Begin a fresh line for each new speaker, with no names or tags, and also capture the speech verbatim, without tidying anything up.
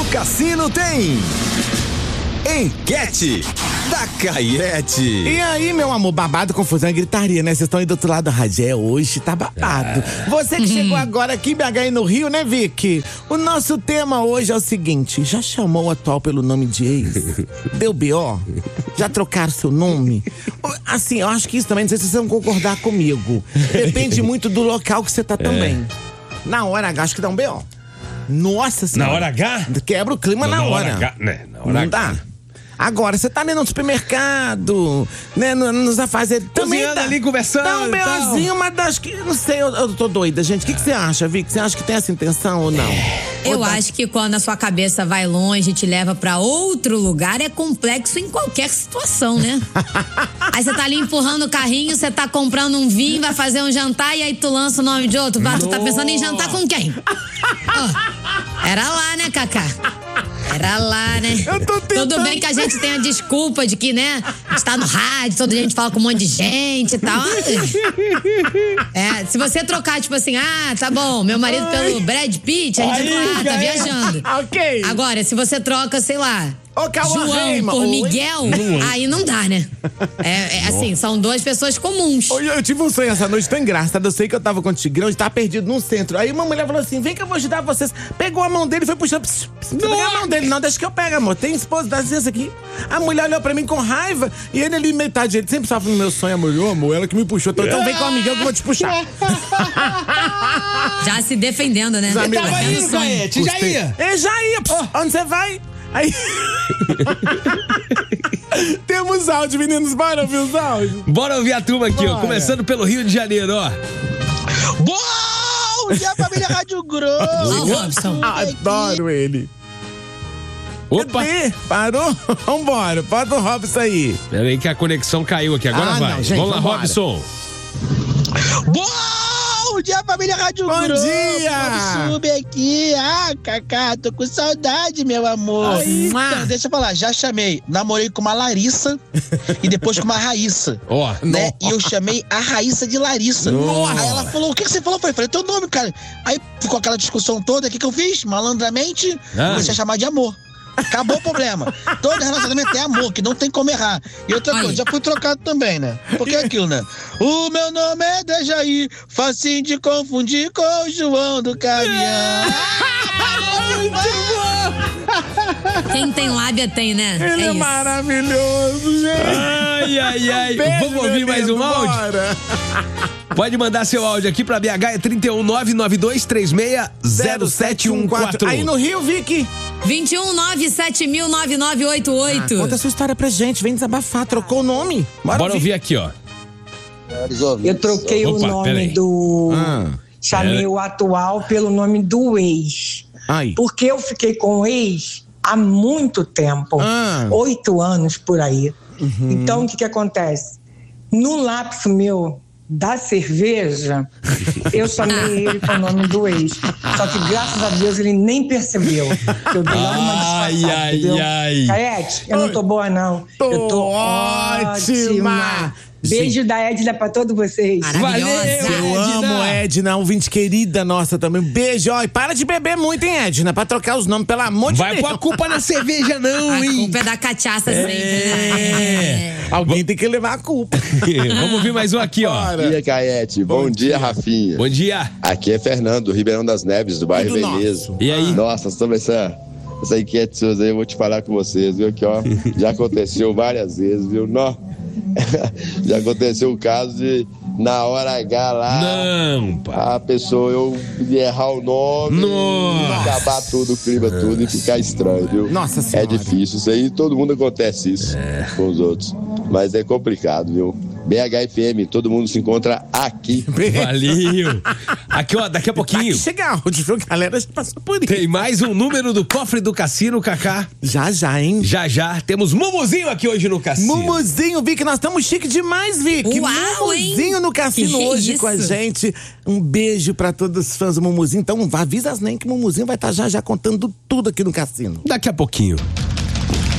Cassino tem enquete da Caiete.
E aí, meu amor, babado, confusão e gritaria, né? Vocês estão aí do outro lado da rádio, é, hoje tá babado. Ah. Você que chegou agora aqui em B H e no Rio, né, Vicky? O nosso tema hoje é o seguinte: já chamou o atual pelo nome de ex? Deu B O? Já trocaram seu nome? Assim, eu acho que isso também, não sei se vocês vão concordar comigo. Depende muito do local que você tá também. É. Na hora H, acho que dá um B O. Nossa senhora.
Na hora H?
Quebra o clima
não,
na,
na
hora.
hora H, né? Na hora
não
H.
dá. Agora, você tá ali no supermercado, né, no, nos afazeres. Também
dá, ali conversando.
Dá um BOzinho, mas acho que, não sei, eu, eu tô doida, gente. O que, que você acha, Vicky? Você acha que tem essa intenção ou não?
Eu
ou
acho que quando a sua cabeça vai longe e te leva pra outro lugar, é complexo em qualquer situação, né? Aí você tá ali empurrando o carrinho, você tá comprando um vinho, vai fazer um jantar e aí tu lança o nome de outro. Tu tá pensando em jantar com quem? Oh, era lá, né, Cacá? Era lá, né?
Eu tô tentando.
Tudo bem que a gente tem a desculpa de que, né, a gente tá no rádio, toda a gente fala com um monte de gente e tal. É, se você trocar, tipo assim, ah, tá bom, meu marido pelo Brad Pitt, a gente
Aí,
fala, ah, tá
é.
viajando.
Ok.
Agora, se você troca, sei lá,
Ô, Cauã
João
Raymond.
por
Oi.
Miguel, aí não dá, né? É, é assim, são duas pessoas comuns.
Hoje eu tive um sonho essa noite tão engraçado. Eu sei que eu tava com o Tigrão, a gente tava perdido num centro. Aí uma mulher falou assim: vem que eu vou ajudar vocês. Pegou a mão dele e foi puxando. Pss, pss, pegar a mão dele. Não, deixa que eu pego, amor. Tem esposa, dá licença aqui. A mulher olhou pra mim com raiva. E ele ali, metade, ele sempre estava no meu sonho, amor. Ô, amor, ela que me puxou. Então, então vem com o Miguel que eu vou te puxar.
Já se defendendo, né?
Zamila,
Tava indo, Caete, já ia.
Eu já ia. Pss,
Oh.
Onde você vai? Aí. Temos áudio, meninos. Bora ouvir os áudios.
Bora ouvir a turma aqui,
Bora.
ó. Começando pelo Rio de Janeiro, ó.
Bom dia, família Rádio Grosso.
Ó, o Robson.
Adoro ele.
Opa!
Cadê? Parou? Vambora, bota o Robson aí.
Pera aí que a conexão caiu aqui, agora
Ah,
vai.
não, gente,
Vamos lá,
vambora.
Robson.
Bom dia, família Rádio
Bom
Grosso.
dia.
Vamos subir aqui. Ah, Cacá, tô com saudade, meu amor.
Ai,
Então, deixa eu falar, já chamei. Namorei com uma Larissa e depois com uma Raíssa.
Ó.
Né? E eu chamei a Raíssa de Larissa.
Nossa.
Aí ela falou: o que, que você falou? Eu falei, falei, teu nome, cara. Aí ficou aquela discussão toda. O que, que eu fiz? Malandramente,
Ah.
comecei a chamar de amor. Acabou o problema. Todo relacionamento é amor, que não tem como errar. E outra
Ai.
coisa, já fui trocado também, né? Porque é aquilo, né? O meu nome é Dejaí, facinho de confundir com o João do Caminhão.
Quem tem lábia tem, né?
Ele é,
isso.
maravilhoso, gente.
Ai, ai, ai.
Beijo,
Vamos ouvir
meu
mais
lindo,
um áudio?
bora.
Pode mandar seu áudio aqui pra B H, é trinta e um, nove nove dois três seis, zero sete um quatro.
Aí no Rio, Vicky.
vinte e um, nove sete mil, nove nove oito oito.
Ah, conta a sua história pra gente, vem desabafar. Trocou o nome?
Bora ouvir aqui, ó.
Eu troquei
Opa,
o
peraí.
nome do...
Ah,
Chamei
é.
o atual pelo nome do ex.
aí.
Porque eu fiquei com o ex há muito tempo.
Ah.
Oito anos por aí. Então, o que que acontece? No lápis meu da cerveja, eu chamei ele com o nome do ex. Só que, graças a Deus, ele nem percebeu. Eu dei logo uma
Ai,
disfarçada,
ai,
entendeu?
ai.
Caete, eu não tô boa, não.
Tô
eu tô
ótima.
ótima. Beijo da Edna pra todos vocês.
Maravilhosa.
Eu
Edna.
amo, Edna, ouvinte querida nossa também. Um beijo, ó. E para de beber muito, hein, Edna? Pra trocar os nomes, pelo amor de
Vai
Deus.
pôr a culpa na cerveja, não,
A
hein?
culpa é da cachaça sempre, né?
Alguém tem que levar a culpa.
Vamos ouvir mais um aqui, ó.
Bora.
Bom dia, Caete. Bom,
Bom
dia,
dia.
Rafinha.
Bom dia.
Aqui é Fernando, do Ribeirão das Neves, do bairro
Tudo
Veneza.
nosso.
E aí?
Nossa, sobre essa, essa enquete sua aí, eu vou te falar com vocês, viu? Que, ó, já aconteceu várias vezes, viu? Nó. Já aconteceu o caso de, na hora H lá,
Não, pá.
a pessoa, eu errar o nome,
Nossa.
acabar tudo, o clima, tudo e ficar estranho, viu?
Nossa Senhora.
É difícil, isso aí, todo mundo acontece isso com os outros. Mas é complicado, viu? B H F M, todo mundo se encontra aqui.
Valeu. Aqui, ó, daqui a pouquinho
Chega áudio, viu? A galera já passou por isso.
tem mais um número do cofre do cassino, Cacá.
Já, já, hein?
Já, já. Temos Mumuzinho aqui hoje no cassino.
Mumuzinho, Vicky, nós estamos chique demais, Vicky.
Uau, hein?
Mumuzinho no cassino
Que
hoje
isso?
com a gente. Um beijo pra todos os fãs do Mumuzinho. Então, avisa as nem que o Mumuzinho vai estar já já contando tudo aqui no cassino.
Daqui a pouquinho.